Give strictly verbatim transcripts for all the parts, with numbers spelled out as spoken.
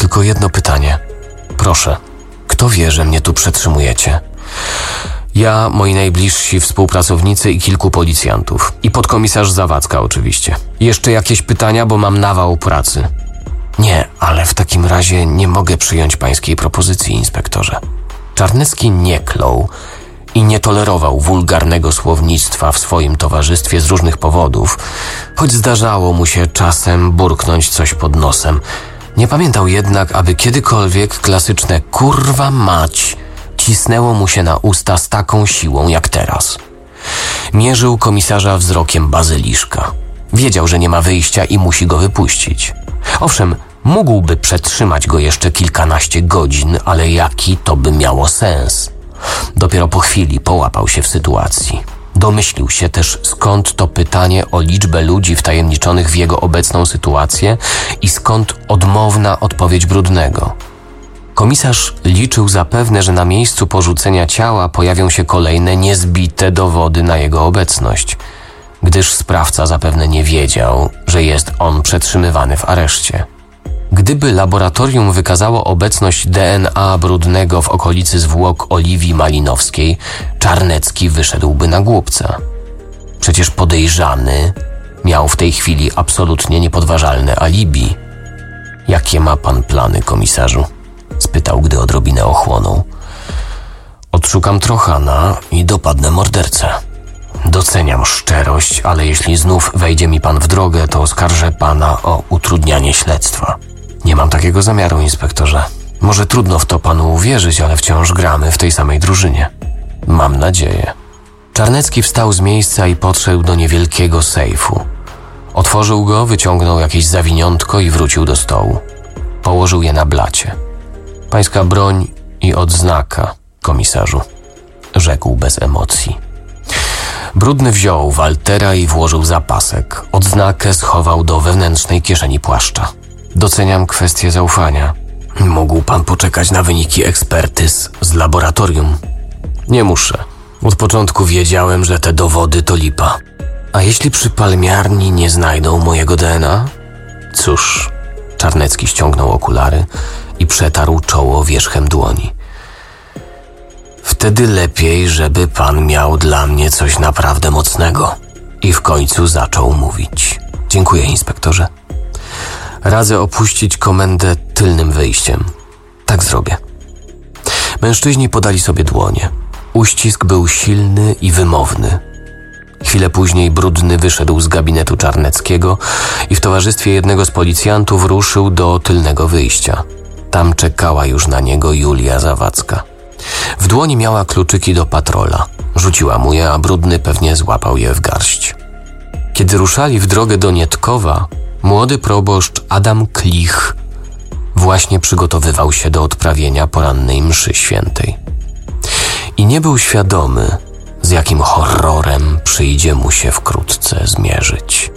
tylko jedno pytanie. Proszę, kto wie, że mnie tu przetrzymujecie? Ja, moi najbliżsi współpracownicy i kilku policjantów. I podkomisarz Zawadzka oczywiście. Jeszcze jakieś pytania, bo mam nawał pracy. Nie, ale w takim razie nie mogę przyjąć pańskiej propozycji, inspektorze. Czarnecki nie klął i nie tolerował wulgarnego słownictwa w swoim towarzystwie z różnych powodów, choć zdarzało mu się czasem burknąć coś pod nosem. Nie pamiętał jednak, aby kiedykolwiek klasyczne kurwa mać cisnęło mu się na usta z taką siłą jak teraz. Mierzył komisarza wzrokiem bazyliszka. Wiedział, że nie ma wyjścia i musi go wypuścić. Owszem, mógłby przetrzymać go jeszcze kilkanaście godzin, ale jaki to by miało sens? Dopiero po chwili połapał się w sytuacji. Domyślił się też, skąd to pytanie o liczbę ludzi wtajemniczonych w jego obecną sytuację i skąd odmowna odpowiedź Brudnego. Komisarz liczył zapewne, że na miejscu porzucenia ciała pojawią się kolejne niezbite dowody na jego obecność, gdyż sprawca zapewne nie wiedział, że jest on przetrzymywany w areszcie. Gdyby laboratorium wykazało obecność D N A Brudnego w okolicy zwłok Oliwii Malinowskiej, Czarnecki wyszedłby na głupca. Przecież podejrzany miał w tej chwili absolutnie niepodważalne alibi. Jakie ma pan plany, komisarzu? Spytał, gdy odrobinę ochłonął. Odszukam Trochana i dopadnę mordercę. Doceniam szczerość, ale jeśli znów wejdzie mi pan w drogę, to oskarżę pana o utrudnianie śledztwa. Nie mam takiego zamiaru, inspektorze. Może trudno w to panu uwierzyć, ale wciąż gramy w tej samej drużynie. Mam nadzieję. Czarnecki wstał z miejsca i podszedł do niewielkiego sejfu. Otworzył go, wyciągnął jakieś zawiniątko i wrócił do stołu. Położył je na blacie. Pańska broń i odznaka, komisarzu, rzekł bez emocji. Brudny wziął Waltera i włożył za pasek. Odznakę schował do wewnętrznej kieszeni płaszcza. Doceniam kwestię zaufania. Mógł pan poczekać na wyniki ekspertyz z laboratorium? Nie muszę. Od początku wiedziałem, że te dowody to lipa. A jeśli przy palmiarni nie znajdą mojego D N A? Cóż, Czarnecki ściągnął okulary i przetarł czoło wierzchem dłoni. Wtedy lepiej, żeby pan miał dla mnie coś naprawdę mocnego. I w końcu zaczął mówić. Dziękuję, inspektorze. Radzę opuścić komendę tylnym wyjściem. Tak zrobię. Mężczyźni podali sobie dłonie. Uścisk był silny i wymowny. Chwilę później Brudny wyszedł z gabinetu Czarneckiego i w towarzystwie jednego z policjantów ruszył do tylnego wyjścia. Tam czekała już na niego Julia Zawadzka. W dłoni miała kluczyki do patrola. Rzuciła mu je, a Brudny pewnie złapał je w garść. Kiedy ruszali w drogę do Nietkowa, młody proboszcz Adam Klich właśnie przygotowywał się do odprawienia porannej mszy świętej. I nie był świadomy, z jakim horrorem przyjdzie mu się wkrótce zmierzyć.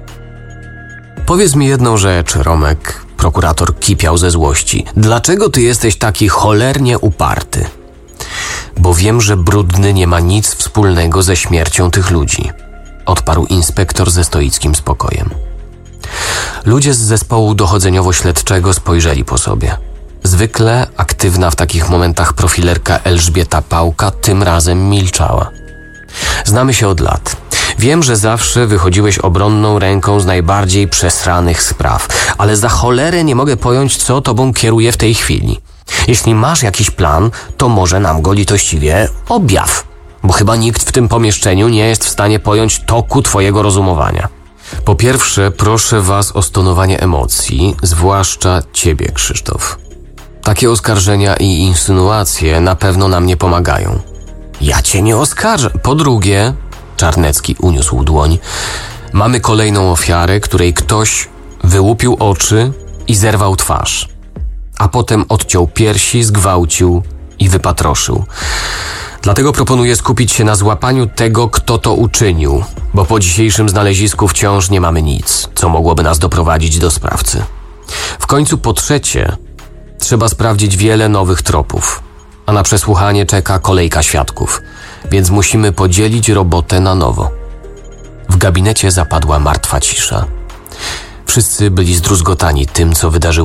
Powiedz mi jedną rzecz, Romek. Prokurator kipiał ze złości. Dlaczego ty jesteś taki cholernie uparty? Bo wiem, że Brudny nie ma nic wspólnego ze śmiercią tych ludzi. Odparł inspektor ze stoickim spokojem. Ludzie z zespołu dochodzeniowo-śledczego spojrzeli po sobie. Zwykle aktywna w takich momentach profilerka Elżbieta Pałka tym razem milczała. Znamy się od lat. Wiem, że zawsze wychodziłeś obronną ręką z najbardziej przesranych spraw, ale za cholerę nie mogę pojąć, co tobą kieruje w tej chwili. Jeśli masz jakiś plan, to może nam go litościwie objaw, bo chyba nikt w tym pomieszczeniu nie jest w stanie pojąć toku twojego rozumowania. Po pierwsze, proszę was o stonowanie emocji, zwłaszcza ciebie, Krzysztof. Takie oskarżenia i insynuacje na pewno nam nie pomagają. Ja cię nie oskarżę. Po drugie, Czarnecki uniósł dłoń, mamy kolejną ofiarę, której ktoś wyłupił oczy i zerwał twarz, a potem odciął piersi, zgwałcił i wypatroszył. Dlatego proponuję skupić się na złapaniu tego, kto to uczynił, bo po dzisiejszym znalezisku wciąż nie mamy nic, co mogłoby nas doprowadzić do sprawcy. W końcu po trzecie, trzeba sprawdzić wiele nowych tropów, a na przesłuchanie czeka kolejka świadków, więc musimy podzielić robotę na nowo. W gabinecie zapadła martwa cisza. Wszyscy byli zdruzgotani tym, co wydarzyło